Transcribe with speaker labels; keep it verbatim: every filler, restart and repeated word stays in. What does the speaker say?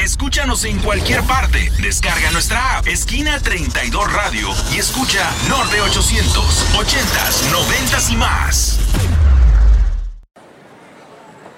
Speaker 1: Escúchanos en cualquier parte. Descarga nuestra app Esquina treinta y dos Radio y escucha Norte ochocientos, ochentas, noventas y más.